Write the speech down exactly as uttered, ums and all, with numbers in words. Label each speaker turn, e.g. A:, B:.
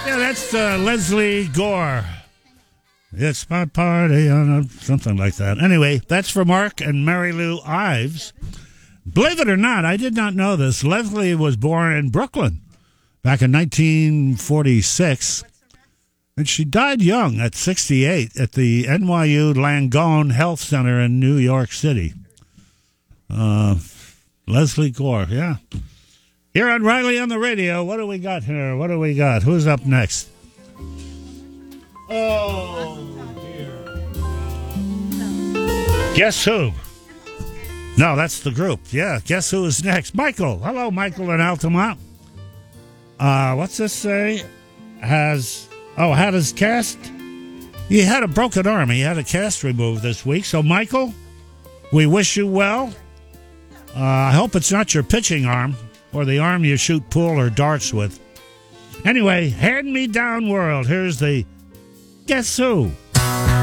A: Yeah, that's uh, Leslie Gore. It's my party on a, something like that. Anyway, that's for Mark and Mary Lou Ives. Believe it or not, I did not know this. Leslie was born in Brooklyn back in nineteen forty-six, and she died young at sixty-eight at the N Y U Langone Health Center in New York City. Uh, Leslie Gore, yeah. Here on Riley on the Radio, what do we got here? What do we got? Who's up next? Oh, dear. Guess who? No, that's the group. Yeah, guess who is next? Michael. Hello, Michael in Altamont. Uh, what's this say? Has, oh, had his cast? He had a broken arm. He had a cast removed this week. So, Michael, we wish you well. Uh, I hope it's not your pitching arm or the arm you shoot pool or darts with. Anyway, hand me down world. Here's the Guess Who?